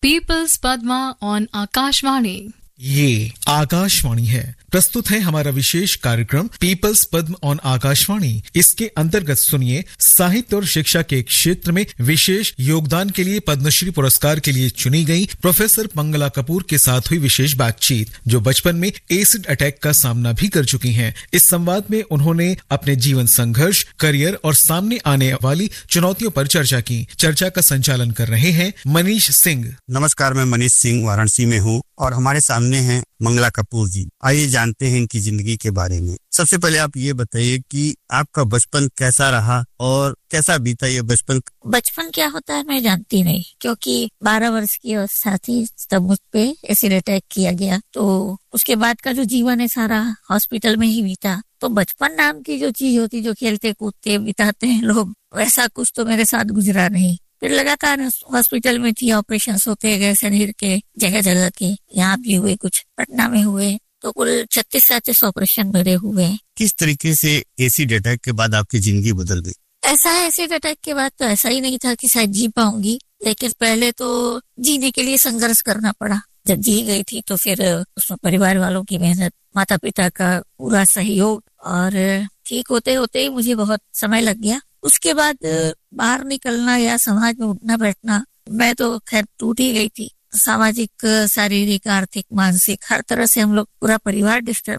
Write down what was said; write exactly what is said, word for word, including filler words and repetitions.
Peoples Padma on Akashvani. ये आकाशवाणी है। प्रस्तुत है हमारा विशेष कार्यक्रम पीपल्स पद्म ऑन आकाशवाणी। इसके अंतर्गत सुनिए साहित्य और शिक्षा के क्षेत्र में विशेष योगदान के लिए पद्मश्री पुरस्कार के लिए चुनी गई प्रोफेसर मंगला कपूर के साथ हुई विशेष बातचीत, जो बचपन में एसिड अटैक का सामना भी कर चुकी हैं। इस संवाद में उन्होंने अपने जीवन संघर्ष, करियर और सामने आने वाली चुनौतियों पर चर्चा की। चर्चा का संचालन कर रहे हैं मनीष सिंह। नमस्कार, मैं मनीष सिंह वाराणसी में हूँ और हमारे सामने हैं मंगला कपूर जी। आइए जानते हैं इनकी जिंदगी के बारे में। सबसे पहले आप ये बताइए कि आपका बचपन कैसा रहा और कैसा बीता ये बचपन? बचपन क्या होता है मैं जानती नहीं, क्योंकि बारह वर्ष की अवस्था थी तब मुझ पे एसिड अटैक किया गया। तो उसके बाद का जो जीवन है सारा हॉस्पिटल में ही बीता। तो बचपन नाम की जो चीज होती, जो खेलते कूदते बिताते हैं लोग, वैसा कुछ तो मेरे साथ गुजरा नहीं। फिर लगातार हॉस्पिटल में थी, ऑपरेशन होते गए शरीर के जगह जगह के। यहाँ भी हुए, कुछ पटना में हुए, तो कुल छत्तीस सैंतीस ऑपरेशन मेरे हुए। किस तरीके से एसिड अटैक के बाद आपकी जिंदगी बदल गई? ऐसा है, एसिड अटैक के बाद तो ऐसा ही नहीं था कि शायद जी पाऊंगी, लेकिन पहले तो जीने के लिए संघर्ष करना पड़ा। जब जी गई थी तो फिर उसमें परिवार वालों की मेहनत, माता पिता का पूरा सहयोग, और ठीक होते होते ही मुझे बहुत समय लग गया। उसके बाद बाहर निकलना या समाज में उठना बैठना, मैं तो खैर टूट ही गई थी। सामाजिक, शारीरिक, आर्थिक, मानसिक, हर तरह से हम लोग पूरा परिवार डिस्टर्ब